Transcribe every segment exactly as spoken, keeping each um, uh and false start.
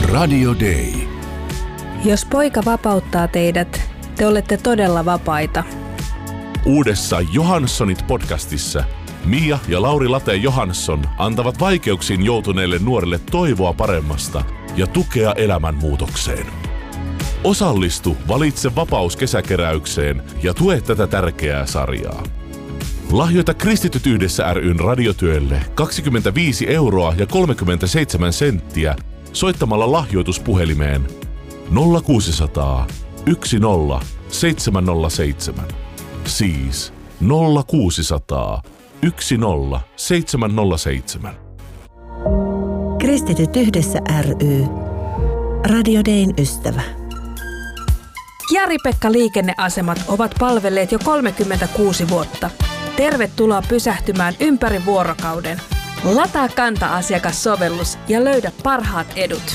Radio Day. Jos poika vapauttaa teidät, te olette todella vapaita. Uudessa Johanssonit-podcastissa Mia ja Lauri Late Johansson antavat vaikeuksiin joutuneille nuorille toivoa paremmasta ja tukea elämänmuutokseen. Osallistu Valitse vapaus -kesäkeräykseen ja tue tätä tärkeää sarjaa. Lahjoita Kristityt yhdessä ry:n radiotyölle kaksikymmentäviisi euroa ja kolmekymmentäseitsemän senttiä soittamalla lahjoituspuhelimeen nolla kuusisataa yksi nolla seitsemän nolla seitsemän. Siis nolla kuusisataa yksi nolla seitsemän nolla seitsemän. Kristityt yhdessä ry. Radio Dayn ystävä. Kiari-Pekka liikenneasemat ovat palvelleet jo kolmekymmentäkuusi vuotta. Tervetuloa pysähtymään ympäri vuorokauden. Lataa Kanta-asiakassovellus ja löydä parhaat edut.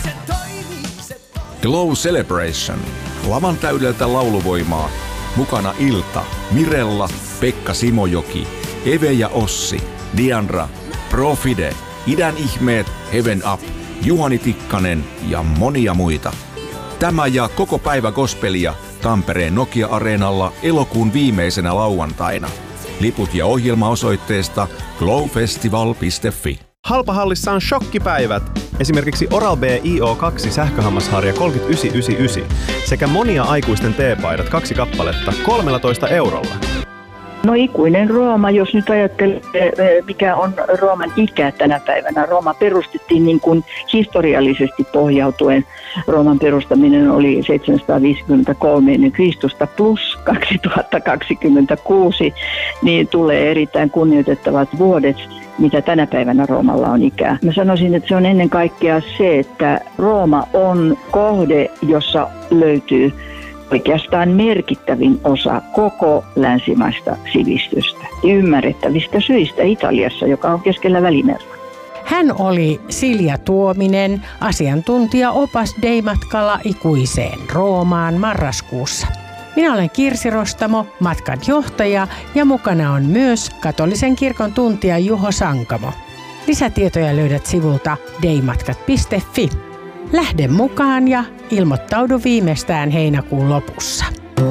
Glow Celebration. Lavan täydeltä lauluvoimaa. Mukana Ilta, Mirella, Pekka Simojoki, Eve ja Ossi, Diandra, Profide, Idän ihmeet, Heaven Up, Juhani Tikkanen ja monia muita. Tämä ja koko päivä gospelia Tampereen Nokia-areenalla elokuun viimeisenä lauantaina. Liput ja ohjelma osoitteesta glowfestival piste fi. Halpahallissa on shokkipäivät. Esimerkiksi Oral-B I O kaksi sähköhammasharja kolmekymmentäyhdeksän yhdeksänkymmentäyhdeksän sekä monia aikuisten teepaidat kaksi kappaletta kolmetoista eurolla. No ikuinen Rooma, jos nyt ajattelee, mikä on Rooman ikä tänä päivänä. Rooma perustettiin niin kuin historiallisesti pohjautuen. Rooman perustaminen oli seitsemänsataaviisikymmentäkolme ennen Kristusta plus kaksituhattakaksikymmentäkuusi, niin tulee erittäin kunnioitettavat vuodet, mitä tänä päivänä Roomalla on ikää. Mä sanoisin, että se on ennen kaikkea se, että Rooma on kohde, jossa löytyy oikeastaan merkittävin osa koko länsimaista sivistystä. Ymmärrettävistä syistä Italiassa, joka on keskellä Välimerta. Hän oli Silja Tuominen, asiantuntija opas Day-matkalla ikuiseen Roomaan marraskuussa. Minä olen Kirsi Rostamo, matkan johtaja, ja mukana on myös katolisen kirkon tuntija Juho Sankamo. Lisätietoja löydät sivulta daymatkat piste fi. Lähde mukaan ja ilmoittaudu viimeistään heinäkuun lopussa.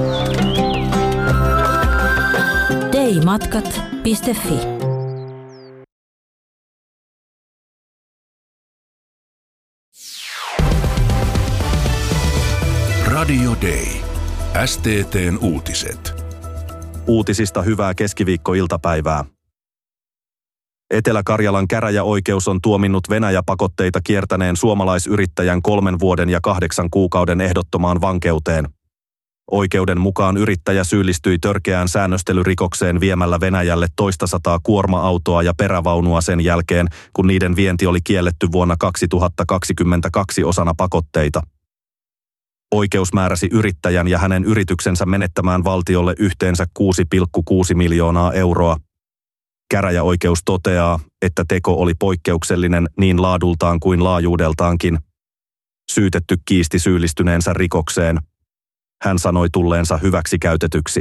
daymatkat piste fi. Radio Day. S T T:n uutiset. Uutisista hyvää keskiviikkoiltapäivää. Etelä-Karjalan käräjäoikeus on tuominnut Venäjä-pakotteita kiertäneen suomalaisyrittäjän kolmen vuoden ja kahdeksan kuukauden ehdottomaan vankeuteen. Oikeuden mukaan yrittäjä syyllistyi törkeään säännöstelyrikokseen viemällä Venäjälle toista sataa kuorma-autoa ja perävaunua sen jälkeen, kun niiden vienti oli kielletty vuonna kaksituhattakaksikymmentäkaksi osana pakotteita. Oikeus määräsi yrittäjän ja hänen yrityksensä menettämään valtiolle yhteensä kuusi pilkku kuusi miljoonaa euroa. Käräjäoikeus toteaa, että teko oli poikkeuksellinen niin laadultaan kuin laajuudeltaankin. Syytetty kiisti syyllistyneensä rikokseen. Hän sanoi tulleensa hyväksikäytetyksi.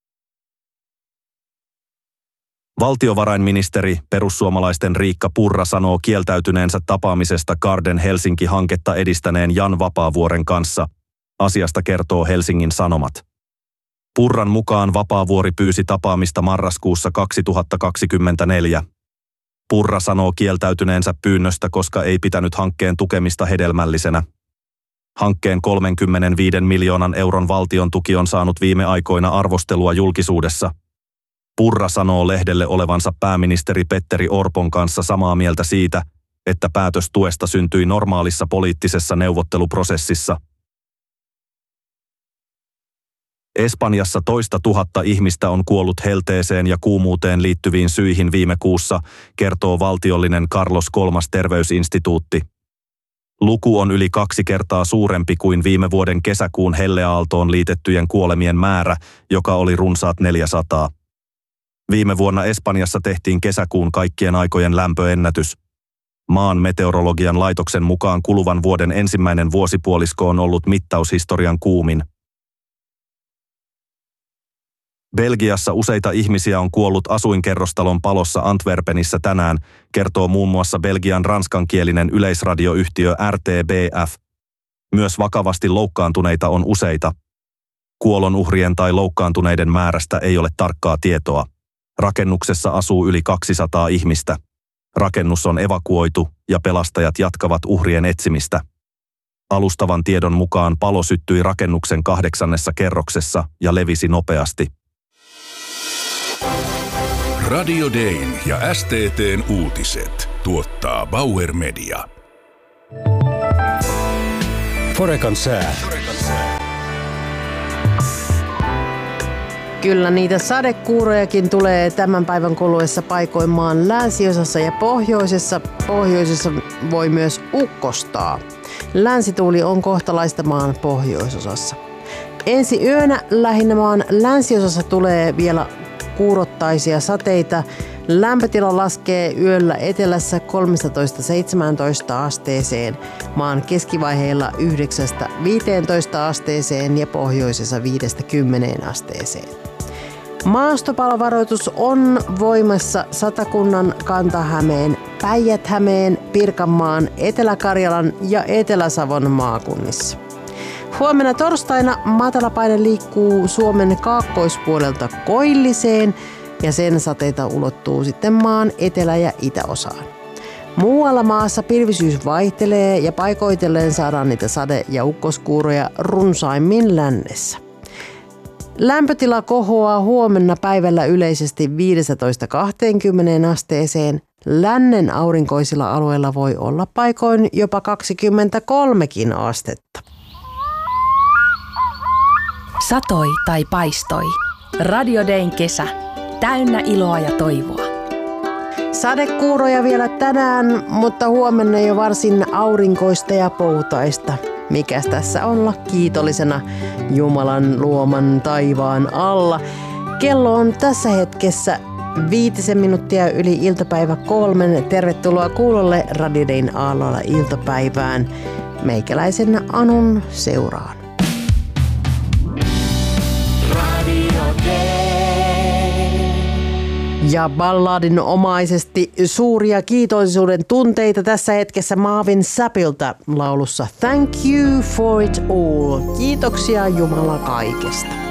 Valtiovarainministeri, perussuomalaisten Riikka Purra sanoo kieltäytyneensä tapaamisesta Garden Helsinki-hanketta edistäneen Jan Vapaavuoren kanssa. Asiasta kertoo Helsingin Sanomat. Purran mukaan Vapaavuori pyysi tapaamista marraskuussa kaksituhattakaksikymmentäneljä. Purra sanoo kieltäytyneensä pyynnöstä, koska ei pitänyt hankkeen tukemista hedelmällisenä. Hankkeen kolmekymmentäviisi miljoonan euron valtion tuki on saanut viime aikoina arvostelua julkisuudessa. Purra sanoo lehdelle olevansa pääministeri Petteri Orpon kanssa samaa mieltä siitä, että päätös tuesta syntyi normaalissa poliittisessa neuvotteluprosessissa. Espanjassa toista tuhatta ihmistä on kuollut helteeseen ja kuumuuteen liittyviin syihin viime kuussa, kertoo valtiollinen Carlos kolmas terveysinstituutti. Luku on yli kaksi kertaa suurempi kuin viime vuoden kesäkuun helleaaltoon liitettyjen kuolemien määrä, joka oli runsaat neljäsataa. Viime vuonna Espanjassa tehtiin kesäkuun kaikkien aikojen lämpöennätys. Maan meteorologian laitoksen mukaan kuluvan vuoden ensimmäinen vuosipuolisko on ollut mittaushistorian kuumin. Belgiassa useita ihmisiä on kuollut asuinkerrostalon palossa Antwerpenissä tänään, kertoo muun muassa Belgian ranskankielinen yleisradioyhtiö R T B F. Myös vakavasti loukkaantuneita on useita. Kuolonuhrien tai loukkaantuneiden määrästä ei ole tarkkaa tietoa. Rakennuksessa asuu yli kaksisataa ihmistä. Rakennus on evakuoitu ja pelastajat jatkavat uhrien etsimistä. Alustavan tiedon mukaan palo syttyi rakennuksen kahdeksannessa kerroksessa ja levisi nopeasti. Radio Dayn ja S T T:n uutiset tuottaa Bauer Media. Forekan sää. Kyllä niitä sadekuurojakin tulee tämän päivän kuluessa paikoimaan länsiosassa ja pohjoisessa. Pohjoisessa voi myös ukkostaa. Länsituuli on kohtalaista maan pohjoisosassa. Ensi yönä lähinnä maan länsiosassa tulee vielä kuurottaisia sateita. Lämpötila laskee yöllä etelässä kolmetoista seitsemäntoista asteeseen, maan keskivaiheilla yhdeksästä viiteentoista asteeseen ja pohjoisessa viidestä kymmeneen asteeseen. Maastopalovaroitus on voimassa Satakunnan, Kanta-Hämeen, Päijät-Hämeen, Pirkanmaan, Etelä-Karjalan ja Etelä-Savon maakunnissa. Huomenna torstaina matalapaine liikkuu Suomen kaakkoispuolelta koilliseen ja sen sateita ulottuu sitten maan etelä- ja itäosaan. Muualla maassa pilvisyys vaihtelee ja paikoitellen saadaan niitä sade- ja ukkoskuuroja runsaimmin lännessä. Lämpötila kohoaa huomenna päivällä yleisesti viisitoista kaksikymmentä asteeseen. Lännen aurinkoisilla alueilla voi olla paikoin jopa kaksikymmentäkolmekin astetta. Satoi tai paistoi. Radio Dayn kesä. Täynnä iloa ja toivoa. Sadekuuroja vielä tänään, mutta huomenna jo varsin aurinkoista ja poutaista. Mikäs tässä olla kiitollisena Jumalan luoman taivaan alla. Kello on tässä hetkessä viitisen minuuttia yli iltapäivä kolmen. Tervetuloa kuulolle Radio Dayn aalloilla iltapäivään. Meikäläisen Anun seuraan. Ja balladinomaisesti suuria kiitollisuuden tunteita tässä hetkessä Marvin Sappilta laulussa Thank you for it all. Kiitoksia Jumala kaikesta.